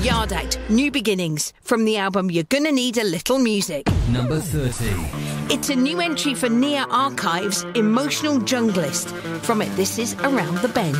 Yard Act, New Beginnings, from the album You're Gonna Need a Little Music. Number 30. It's a new entry for Nia Archives, Emotional Junglist. From it, this is Around the Bend.